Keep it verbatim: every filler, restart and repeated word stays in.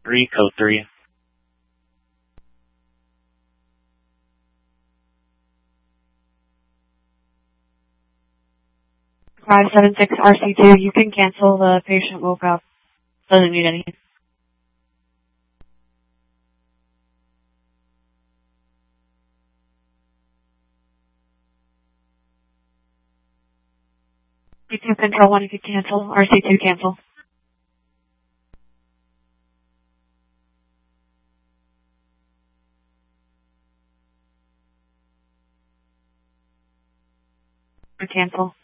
three, code three. five seven six R C two, you can cancel. The patient woke up. Doesn't need any. C two control one, you can cancel. R C two cancel. Cancel.